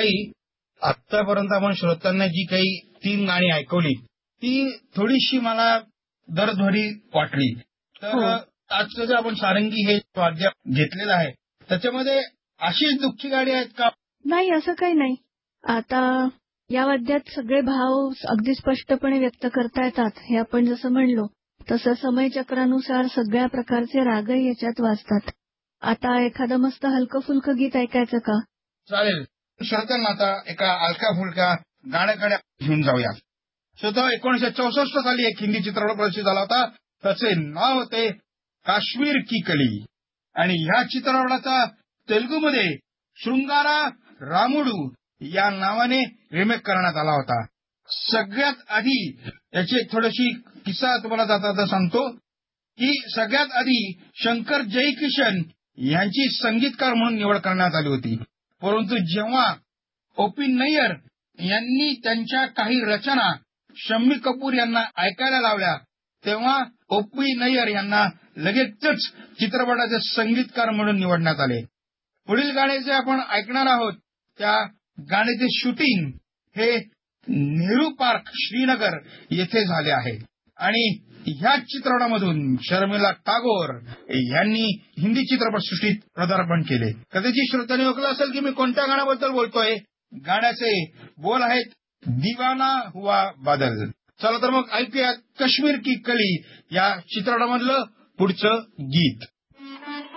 ताई, आतापर्यंत आपण श्रोत्यांना जी काही 3 गाणी ऐकवली ती थोडीशी मला दरध्वनी वाटली. तर आजचं जे आपण सारंगी हे वाद्य घेतलेलं आहे त्याच्यामध्ये अशीच दुःखी गाणी आहेत का? नाही, असं काही नाही. आता या वाद्यात सगळे भाव अगदी स्पष्टपणे व्यक्त करता येतात. हे आपण जसं म्हणलो तसं समयचक्रानुसार सगळ्या प्रकारचे रागही याच्यात वाजतात. आता एखादं मस्त हलकं फुलकं गीत ऐकायचं का? चालेल. श्रोत्यांना आता एका हलक्या फुलक्या गाण्याकडे घेऊन जाऊया. श्रोता, 1964 साली एक हिंदी चित्रपट प्रदर्शित झाला होता. त्याचे नाव होते काश्मीर की कली. आणि ह्या चित्रपटाचा तेलुगूमध्ये शृंगारा रामुडू या नावाने रिमेक करण्यात आला होता. सगळ्यात आधी याची एक थोडीशी किस्सा तुम्हाला जाता सांगतो की सगळ्यात आधी शंकर जयकिशन यांची संगीतकार म्हणून निवड करण्यात आली होती. परंतु जेव्हा ओ.पी. नय्यर यांनी त्यांच्या काही रचना शम्मी कपूर यांना ऐकायला लावल्या तेव्हा ओ.पी. नय्यर यांना लगेचच चित्रपटाचे संगीतकार म्हणून निवडण्यात आले. पुढील गाणे जे आपण ऐकणार आहोत त्या गाण्याचे शूटिंग हे नेहरू पार्क श्रीनगर येथे झाले आहे. आणि ह्या चित्रपटामधून शर्मिला टागोर यांनी हिंदी चित्रपटसृष्टीत पदार्पण केले. कदाचित श्रोत्यांनी ओळखलं असेल की मी कोणत्या गाण्याबद्दल बोलतोय. गाण्याचे बोल आहेत दिवाना हुआ बादल. चला तर मग ऐकूया काश्मीर की कली या चित्रपटामधलं पुढचं गीत.